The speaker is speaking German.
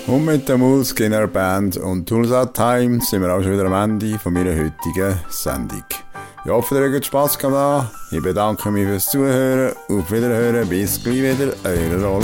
Und mit der Moleskine Band und Tools at Time sind wir auch schon wieder am Ende von meiner heutigen Sendung. Ich hoffe, ihr habt Spass gehabt. Ich bedanke mich fürs Zuhören. Auf Wiederhören. Bis gleich wieder. Euer Roland.